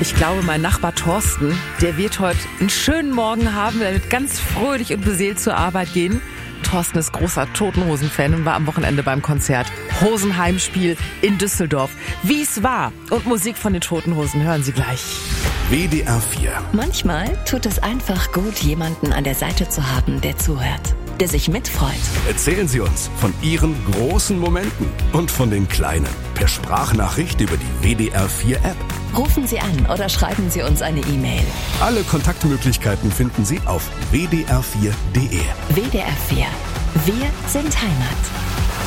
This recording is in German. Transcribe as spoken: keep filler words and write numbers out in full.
Ich glaube, mein Nachbar Thorsten, der wird heute einen schönen Morgen haben, der wird ganz fröhlich und beseelt zur Arbeit gehen. Thorsten ist großer Toten Hosen-Fan und war am Wochenende beim Konzert Hosenheimspiel in Düsseldorf. Wie es war und Musik von den Toten Hosen hören Sie gleich. W D R vier. Manchmal tut es einfach gut, jemanden an der Seite zu haben, der zuhört, der sich mitfreut. Erzählen Sie uns von Ihren großen Momenten und von den kleinen. Per Sprachnachricht über die W D R vier App. Rufen Sie an oder schreiben Sie uns eine E-Mail. Alle Kontaktmöglichkeiten finden Sie auf w d r vier punkt d e. W D R vier. Wir sind Heimat.